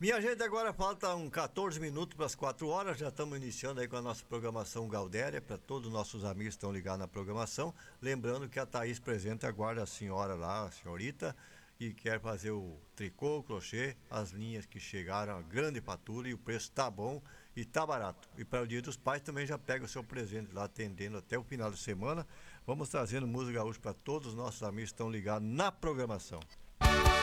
Minha gente, agora faltam 14 minutos para as 4 horas. Já estamos iniciando aí com a nossa programação Galdéria, para todos os nossos amigos que estão ligados na programação. Lembrando que a Thaís Presente aguarda a senhora lá, a senhorita, e quer fazer o tricô, o crochê, as linhas que chegaram, a grande fatura, e o preço tá bom e tá barato. E para o Dia dos Pais também já pega o seu presente lá, atendendo até o final de semana. Vamos trazendo música gaúcha para todos os nossos amigos que estão ligados na programação.